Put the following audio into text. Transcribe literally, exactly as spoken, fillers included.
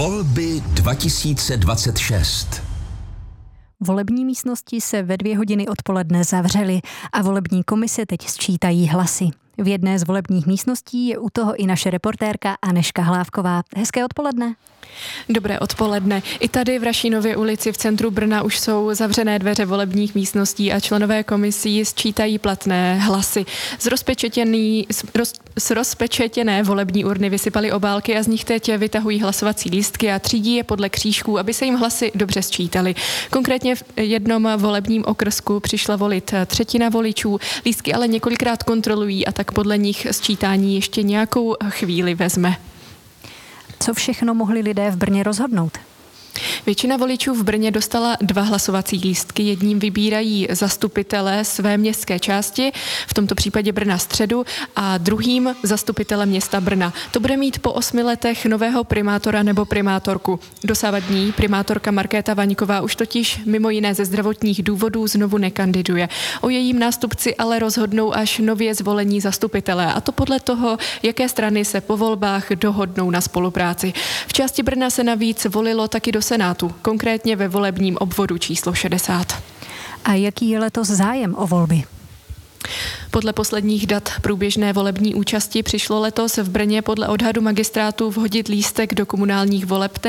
Volby dva tisíce dvacet šest. Volební místnosti se ve dvě hodiny odpoledne zavřely a volební komise teď sčítají hlasy. V jedné z volebních místností je u toho i naše reportérka Anežka Hlávková. Hezké odpoledne. Dobré odpoledne. I tady v Rašínově ulici v centru Brna už jsou zavřené dveře volebních místností a členové komisí sčítají platné hlasy. Z, rozpečetěný, z, roz, z rozpečetěné volební urny vysypali obálky a z nich teď vytahují hlasovací lístky a třídí je podle křížků, aby se jim hlasy dobře sčítaly. Konkrétně v jednom volebním okrsku přišla volit třetina voličů, lístky ale několikrát kontrolují a tak podle nich sčítání ještě nějakou chvíli vezme. Co všechno mohli lidé v Brně rozhodnout? Většina voličů v Brně dostala dva hlasovací lístky. Jedním vybírají zastupitelé své městské části, v tomto případě Brna středu, a druhým zastupitele města Brna. To bude mít po osmi letech nového primátora nebo primátorku. Dosavadní primátorka Markéta Vaňková už totiž mimo jiné ze zdravotních důvodů znovu nekandiduje. O jejím nástupci ale rozhodnou až nově zvolení zastupitelé, a to podle toho, jaké strany se po volbách dohodnou na spolupráci. V části Brna se navíc volilo taky do Senátu, konkrétně ve volebním obvodu číslo šedesát. A jaký je letos zájem o volby? Podle posledních dat průběžné volební účasti přišlo letos v Brně podle odhadu magistrátu vhodit lístek do komunálních voleb